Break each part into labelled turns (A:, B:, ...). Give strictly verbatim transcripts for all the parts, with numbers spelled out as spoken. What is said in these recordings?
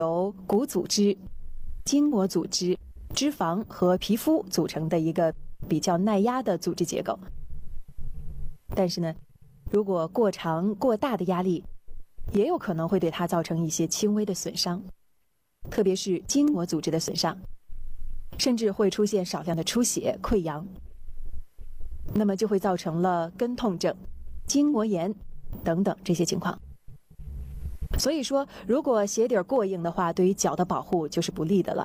A: 由骨组织、筋膜组织、脂肪和皮肤组成的一个比较耐压的组织结构。但是呢，如果过长过大的压力，也有可能会对它造成一些轻微的损伤，特别是筋膜组织的损伤，甚至会出现少量的出血、溃疡，那么就会造成了跟痛症、筋膜炎等等这些情况。所以说，如果鞋底过硬的话，对于脚的保护就是不利的了。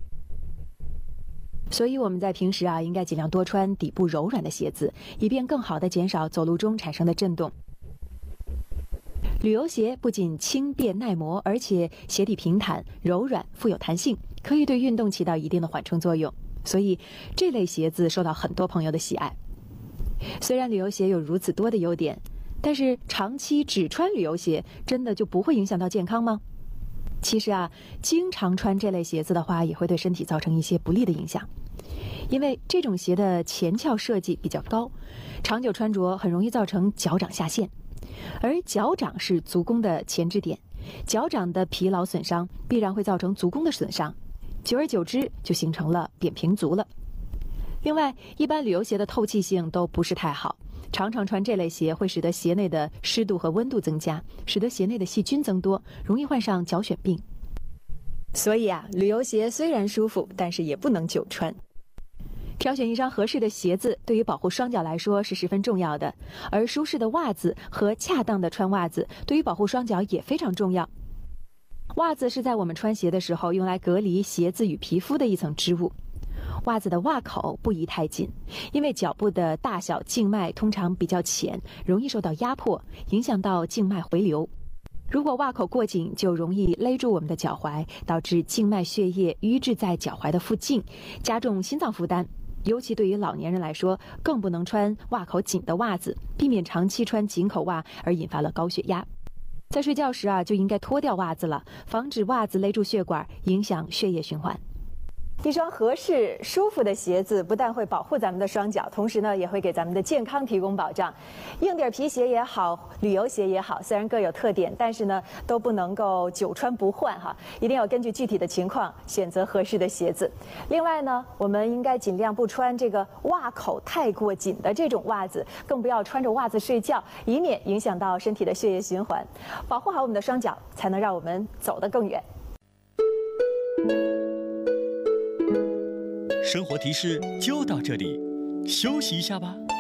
A: 所以我们在平时啊，应该尽量多穿底部柔软的鞋子，以便更好地减少走路中产生的震动。旅游鞋不仅轻便耐磨，而且鞋底平坦、柔软、富有弹性，可以对运动起到一定的缓冲作用。所以这类鞋子受到很多朋友的喜爱。虽然旅游鞋有如此多的优点，但是长期只穿旅游鞋，真的就不会影响到健康吗？其实啊，经常穿这类鞋子的话，也会对身体造成一些不利的影响。因为这种鞋的前翘设计比较高，长久穿着很容易造成脚掌下陷，而脚掌是足弓的前置点，脚掌的疲劳损伤必然会造成足弓的损伤，久而久之就形成了扁平足了。另外，一般旅游鞋的透气性都不是太好，常常穿这类鞋会使得鞋内的湿度和温度增加，使得鞋内的细菌增多，容易患上脚癣病。所以啊，旅游鞋虽然舒服，但是也不能久穿。挑选一双合适的鞋子，对于保护双脚来说是十分重要的，而舒适的袜子和恰当的穿袜子，对于保护双脚也非常重要。袜子是在我们穿鞋的时候用来隔离鞋子与皮肤的一层织物。袜子的袜口不宜太紧，因为脚部的大小静脉通常比较浅，容易受到压迫，影响到静脉回流。如果袜口过紧，就容易勒住我们的脚踝，导致静脉血液淤滞在脚踝的附近，加重心脏负担。尤其对于老年人来说，更不能穿袜口紧的袜子，避免长期穿紧口袜而引发了高血压。在睡觉时啊，就应该脱掉袜子了，防止袜子勒住血管，影响血液循环。一双合适、舒服的鞋子不但会保护咱们的双脚，同时呢，也会给咱们的健康提供保障。硬底皮鞋也好，旅游鞋也好，虽然各有特点，但是呢，都不能够久穿不换哈，一定要根据具体的情况选择合适的鞋子。另外呢，我们应该尽量不穿这个袜口太过紧的这种袜子，更不要穿着袜子睡觉，以免影响到身体的血液循环。保护好我们的双脚，才能让我们走得更远。
B: 生活提示就到这里，休息一下吧。